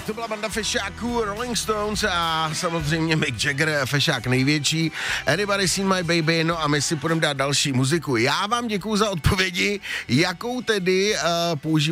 To byla banda fešáků Rolling Stones a samozřejmě Mick Jagger, fešák největší. Anybody Seen My Baby, no a my si půjdeme dát další muziku. Já vám děkuju za odpovědi, jakou tedy používáte